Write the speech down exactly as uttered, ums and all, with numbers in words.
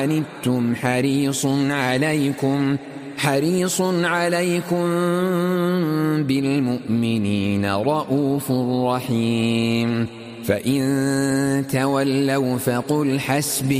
عنتم حريص عليكم حريص عليكم بالمؤمنين رؤوف رحيم. فإن تولوا فقل حسبي